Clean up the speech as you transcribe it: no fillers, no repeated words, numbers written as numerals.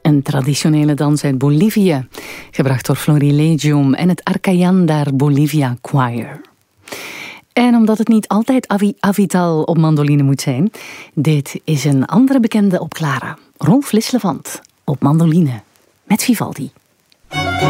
Een traditionele dans uit Bolivie, gebracht door Florilegium en het Arcayán daar Bolivia Choir. En omdat het niet altijd Avital op mandoline moet zijn, dit is een andere bekende op Clara, Rolf Lislevant, op mandoline met Vivaldi.